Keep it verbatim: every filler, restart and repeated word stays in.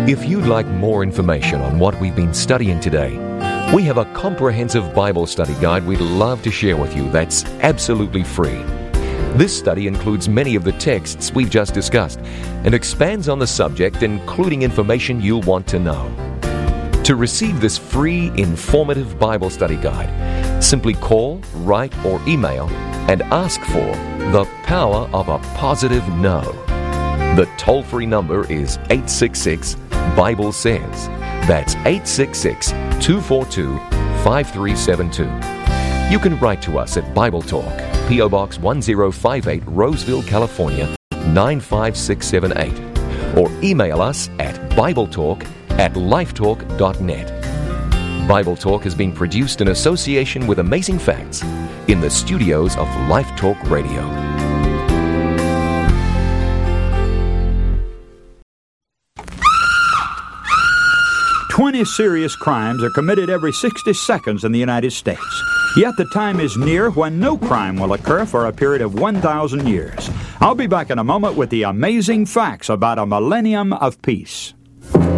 If you'd like more information on what we've been studying today, we have a comprehensive Bible study guide we'd love to share with you that's absolutely free. This study includes many of the texts we've just discussed and expands on the subject, including information you'll want to know. To receive this free, informative Bible study guide, simply call, write, or email and ask for The Power of a Positive No. The toll-free number is eight six six, Bible Says. That's eight six six, two four two, five three seven two. You can write to us at Bible Talk, P O Box one zero five eight, Roseville, California, nine five six seven eight, or email us at BibleTalk at lifetalk dot net. Bible Talk has been produced in association with Amazing Facts in the studios of Life Talk Radio. Twenty serious crimes are committed every sixty seconds in the United States. Yet the time is near when no crime will occur for a period of one thousand years. I'll be back in a moment with the amazing facts about a millennium of peace.